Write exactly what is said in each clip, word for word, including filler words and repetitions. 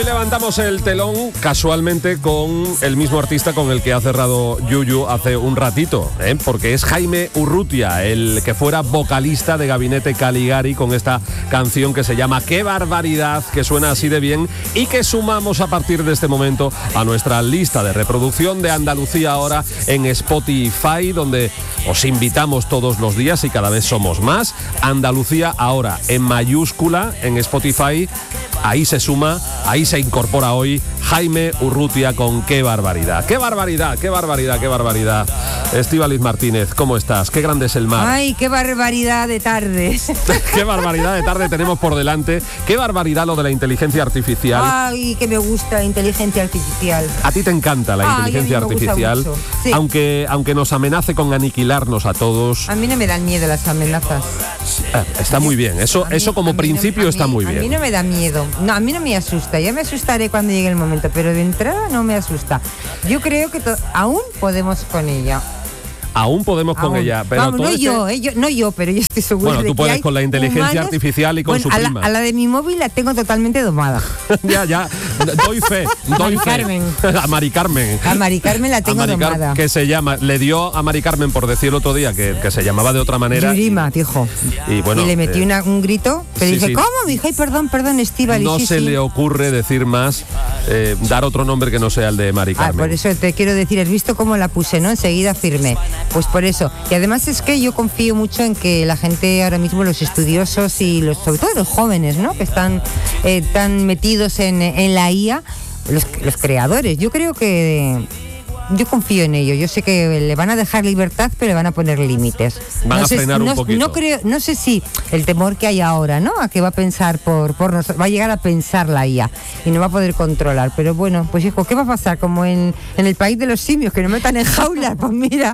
levantamos el telón casualmente con el mismo artista con el que ha cerrado Yuyu hace un ratito, ¿eh? Porque es Jaime Urrutia, el que fuera vocalista de Gabinete Caligari, con esta canción que se llama Qué barbaridad, que suena así de bien y que sumamos a partir de este momento a nuestra lista de reproducción de Andalucía Ahora en Spotify, donde os invitamos todos los días y cada vez somos más. Andalucía Ahora en mayúscula en Spotify. Ahí se suma, ahí se incorpora hoy Jaime Urrutia con Qué barbaridad. ¡Qué barbaridad, qué barbaridad, qué barbaridad! Estíbaliz Martínez, ¿cómo estás? Qué grande es el mar. ¡Ay, qué barbaridad de tarde! ¡Qué barbaridad de tarde tenemos por delante! ¡Qué barbaridad lo de la inteligencia artificial! ¡Ay, que me gusta la inteligencia artificial! A ti te encanta la Ay, inteligencia a mí me artificial, gusta mucho. Sí. aunque, aunque nos amenace con aniquilarnos a todos. A mí no me dan miedo las amenazas. Eh, está muy bien, eso, A mí- eso como a mí no- principio a mí- está muy bien. A mí no me da miedo. No, a mí no me asusta. Ya me asustaré cuando llegue el momento, pero de entrada no me asusta. Yo creo que to- aún podemos con ella. Aún podemos con Aún. ella, pero Vamos, todo no este- yo, eh, yo, no yo, pero yo estoy segura Bueno, de tú que puedes hay con la inteligencia humanos- artificial y con bueno, su a la, prima. a la de mi móvil la tengo totalmente domada. ya, ya, doy fe, doy Mari fe. Carmen. A Mari Carmen. A Mari Carmen la tengo A Mari Car- domada. que se llama, le dio a Mari Carmen por decir el otro día que, que se llamaba de otra manera. Yurima, dijo. Y bueno, y le metí eh, una- un grito, pero sí, dije, sí. ¿cómo? Me dije, ay, perdón, perdón, Estíbaliz. no sí, se sí. le ocurre decir más, eh, dar otro nombre que no sea el de Mari Ah, Carmen. por eso te quiero decir, has visto cómo la puse, ¿no? Enseguida firme. Pues por eso. Y además es que yo confío mucho en que la gente ahora mismo, los estudiosos y los, sobre todo los jóvenes, ¿no? Que están eh, tan metidos en, en la I A, los, los creadores. Yo creo que yo confío en ello. Yo sé que le van a dejar libertad, pero le van a poner límites. Van no a sé, frenar un no, poquito. No creo, no sé si el temor que hay ahora, ¿no? A que va a pensar por, por nosotros, va a llegar a pensar la I A y no va a poder controlar. Pero bueno, pues hijo, ¿qué va a pasar? Como en, en el país de los simios, que nos metan en jaulas, pues mira.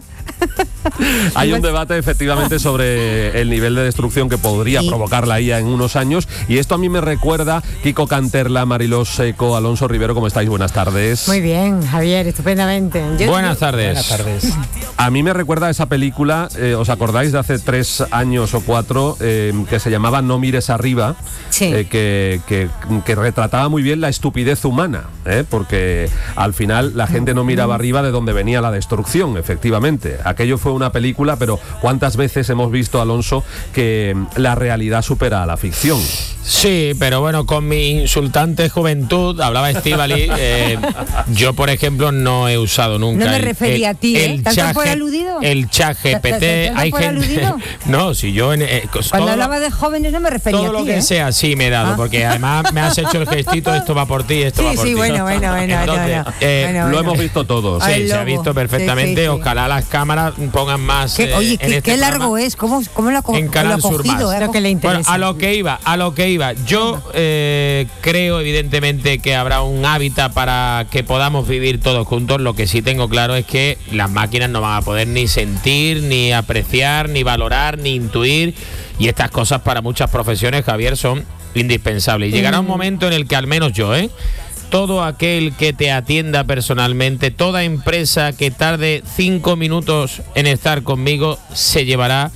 Hay un debate efectivamente sobre el nivel de destrucción que podría Sí. provocar la I A en unos años, y esto a mí me recuerda Kiko Canterla, Mariló Seco, Alonso Rivero. ¿Cómo estáis? Buenas tardes. Muy bien, Javier, estupendamente. Yo- Buenas tardes. Buenas tardes. A mí me recuerda esa película, eh, ¿os acordáis de hace tres años o cuatro, eh, que se llamaba No mires arriba? Sí. eh, que, que- que retrataba muy bien la estupidez humana, ¿eh? Porque al final la gente no miraba arriba de donde venía la destrucción, efectivamente. Aquello fue una película, pero ¿cuántas veces hemos visto, Alonso, que la realidad supera a la ficción? Sí, pero bueno, con mi insultante juventud, hablaba Estíbaliz, eh, yo por ejemplo no he usado nunca. No me el- refería el- a ti, ¿eh? el ¿Tanto chat por G- aludido? El chat G P T, ¿Tanto hay por gente. aludido? No, si yo en, eh, cos- Cuando todo, hablaba de jóvenes no me refería todo a ti, lo que ¿eh? sea, sí me he dado, Ah. porque además me has hecho el gestito, esto va por ti, esto Sí, va por sí, ti. bueno, bueno, bueno, Entonces, no, no. eh, Bueno, Lo bueno. hemos visto todos. Sí, Ay, se ha lobo. visto perfectamente. Sí, sí, sí. Ojalá las cámaras pongan más. ¿Qué- eh, oye, en qué, este qué largo programa. es, ¿cómo, cómo lo ha co- En Canal lo ha Sur cogido? Más. eh? Lo que le interesa. Bueno, a lo que iba, a lo que iba. Yo eh, creo evidentemente que habrá un hábitat para que podamos vivir todos juntos. Lo que sí tengo claro es que las máquinas no van a poder ni sentir, ni apreciar, ni valorar, ni intuir. Y estas cosas para muchas profesiones, Javier, son indispensables. Y llegará un momento en el que al menos yo, ¿eh? Todo aquel que te atienda personalmente, toda empresa que tarde cinco minutos en estar conmigo, se llevará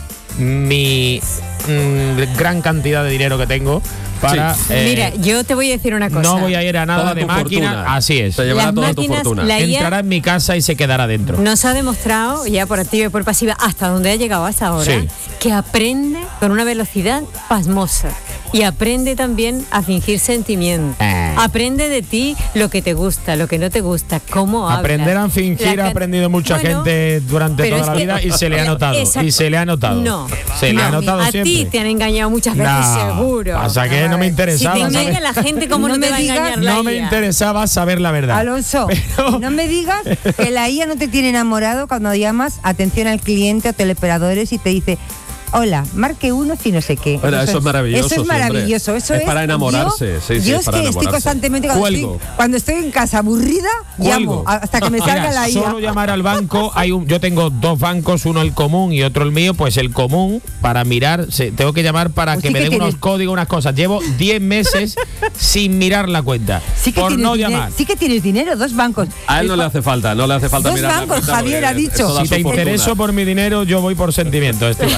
mi mm, gran cantidad de dinero que tengo para... eh, Mira, yo te voy a decir una cosa. no voy a ir a nada Toda de tu máquina, fortuna. así es. Se llevará Las toda tu máquinas, fortuna. la- I A Entrará en mi casa y se quedará dentro. Nos ha demostrado, ya por activa y por pasiva, hasta donde ha llegado hasta ahora, Sí. que aprende con una velocidad pasmosa. Y aprende también a fingir sentimientos. Eh. Aprende de ti lo que te gusta, lo que no te gusta, cómo hablas. Aprender a fingir La ha can- aprendido mucha Bueno, gente durante pero toda es la que- vida y se le ha notado. Exacto. Y se le ha notado. No. Se le ha no, notado a siempre. ti te han engañado muchas veces, No, seguro. Pasa que no me Si interesaba. te ¿sabes? engaña la gente, ¿cómo no, No te me va a digas- engañar la No me I A? interesaba saber la verdad. Alonso, Pero- no me digas que la I A no te tiene enamorado cuando llamas atención al cliente o teleoperadores y te dice: hola, marque uno si no sé qué. Bueno, eso es maravilloso, Eso es sí, maravilloso. hombre. Eso Es es para enamorarse, Yo, sí, sí, yo es es para que estoy enamorarse. constantemente, cuando Cuelgo. estoy, cuando estoy en casa aburrida, Cuelgo. llamo hasta que me salga Mira, la I A. solo llamar al banco. Hay un, yo tengo dos bancos, uno el común y otro el mío. Pues el común, para mirar, se, tengo que llamar para Pues que sí me que den tienes- unos códigos, unas cosas. Llevo diez meses sin mirar la cuenta. Sí que, por tienes no dinero, llamar. sí que tienes dinero, dos bancos. A él no le hace falta, no le hace falta Dos mirar la bancos, cuenta Javier porque ha dicho. es toda Si su te fortuna. intereso por mi dinero, yo voy por sentimiento, Estíbaliz. También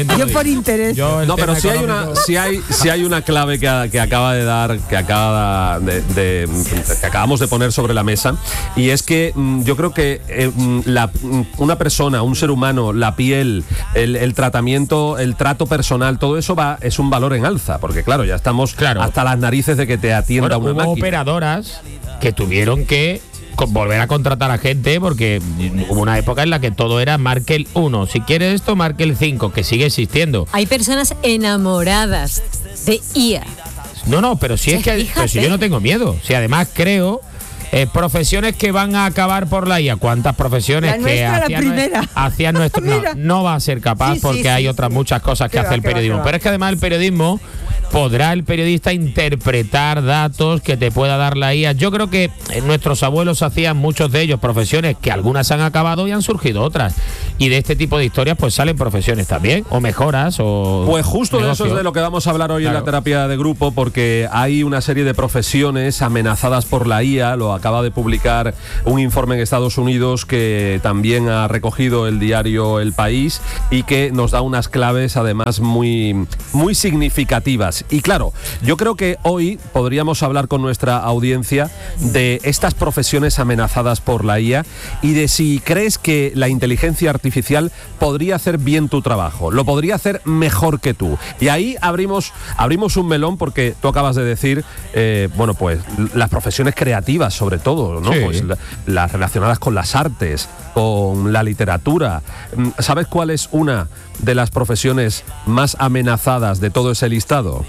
también te lo Yo digo. por interés. Yo el No, pero tema si hay una, económico- si hay, si hay una clave que, que acaba de dar, que acaba de, de- que acabamos de poner sobre la mesa, y es que mm, yo creo que eh, mm, la, mm, una persona, un ser humano, la piel, el, el tratamiento, el trato personal, todo eso va es un valor en alza, porque claro, ya estamos Claro. hasta las narices de que te atienda Bueno, una hubo máquina. operadoras que tuvieron que co- volver a contratar a gente porque hubo una época en la que todo era marque el uno. Si quieres esto, marque el cinco, que sigue existiendo. Hay personas enamoradas de I A. No, no, pero si Sí, es que fíjate. pero si yo no tengo miedo. Si además creo eh, profesiones que van a acabar por la I A. ¿Cuántas profesiones La que nuestra, la hacían, primera. nue- hacían nuestro no, Mira. no va a ser capaz Sí, sí, porque sí, hay sí. otras muchas cosas que Qué hace va, el qué va, periodismo. qué va. Pero es que además el periodismo podrá el periodista interpretar datos que te pueda dar la I A. Yo creo que eh, nuestros abuelos hacían muchos de ellos profesiones que algunas han acabado y han surgido otras. Y de este tipo de historias pues salen profesiones también, o mejoras, o Pues justo de eso negocio. es de lo que vamos a hablar hoy en Claro. la terapia de grupo, porque hay una serie de profesiones amenazadas por la I A. Lo acaba de publicar un informe en Estados Unidos que también ha recogido el diario El País y que nos da unas claves además muy, muy significativas. Y claro, yo creo que hoy podríamos hablar con nuestra audiencia de estas profesiones amenazadas por la I A y de si crees que la inteligencia artificial podría hacer bien tu trabajo, lo podría hacer mejor que tú. Y ahí abrimos, abrimos un melón porque tú acabas de decir, eh, bueno, pues las profesiones creativas sobre todo, ¿no? Sí. Pues la- las relacionadas con las artes, con la literatura. Mm, ¿Sabes cuál es una de las profesiones más amenazadas de todo ese listado?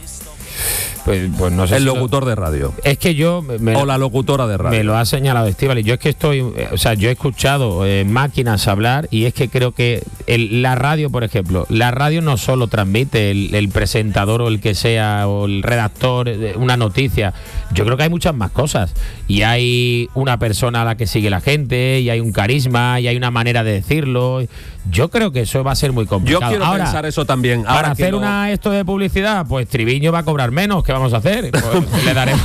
Pues, pues no sé El si lo- locutor de radio. Es que yo me, me- O la locutora de radio. me lo ha señalado Estíbaliz. Yo es que estoy, eh, o sea, yo he escuchado eh, máquinas hablar y es que creo que el- la radio, por ejemplo, la radio no solo transmite el, el presentador o el que sea o el redactor eh, una noticia. Yo creo que hay muchas más cosas y hay una persona a la que sigue la gente y hay un carisma y hay una manera de decirlo. Yo creo que eso va a ser muy Yo complicado. quiero Ahora, pensar eso también. para Ahora que hacer lo- una esto de publicidad, pues Triviño va a cobrar menos. ¿Qué vamos a hacer? Pues le daremos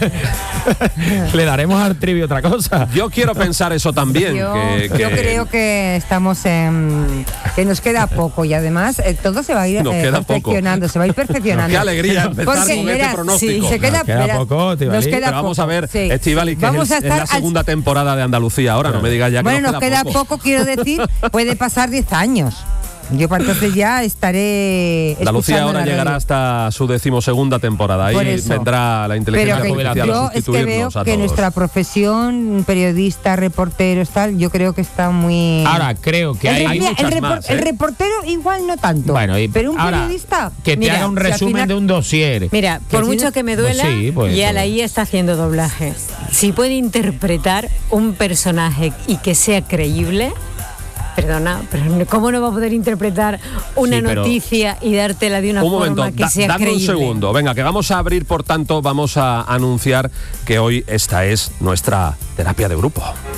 le daremos al Trivi otra cosa. Yo quiero pensar eso también. Yo, que- yo que- creo que estamos en, que nos queda poco y además eh, todo se va a ir Nos eh, queda poco. perfeccionando, se va a ir perfeccionando. Qué alegría empezar Porque, con verás, este pronóstico. sí, se queda, Nos queda verás, poco, Estíbaliz. nos queda Pero vamos a poco, ver, sí. Estíbaliz, que Vamos es, a el- es estar la al- segunda temporada de Andalucía. Ahora no me digas ya que Bueno, nos queda poco. poco, quiero decir, puede pasar diez años. Yo para entonces ya estaré Andalucía escuchando ahora la radio. llegará hasta su decimosegunda temporada. Ahí Por eso. vendrá la inteligencia Pero que artificial a yo es que veo sustituirnos a que todos. nuestra profesión, periodistas, reporteros, tal, yo creo que está muy... Ahora creo que el, hay, re- hay mira, muchas el repor- más, ¿eh? el reportero igual no tanto. bueno, y pero un ahora, periodista... que te Mira, haga un si al resumen final- de un dossier. Mira, Que por si mucho no- que me duela, Pues sí, pues, ya la pues. I A está haciendo doblaje. Si puede interpretar un personaje y que sea creíble, perdona, pero ¿cómo no va a poder interpretar una Sí, pero- noticia y dártela de una Un forma momento, que da- sea dame creíble? un segundo. Venga, que vamos a abrir, por tanto, vamos a anunciar que hoy esta es nuestra terapia de grupo.